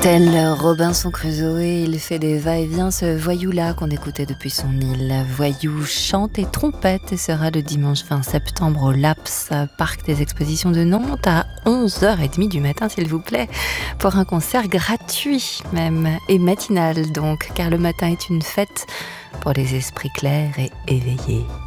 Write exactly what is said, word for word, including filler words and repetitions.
Tel Robinson Crusoe, il fait des va-et-vient, ce voyou-là qu'on écoutait depuis son île. Voyou chante et trompette et sera le dimanche vingt septembre au Laps, parc des expositions de Nantes, à onze heures trente du matin, s'il vous plaît, pour un concert gratuit même, et matinal donc, car le matin est une fête pour les esprits clairs et éveillés.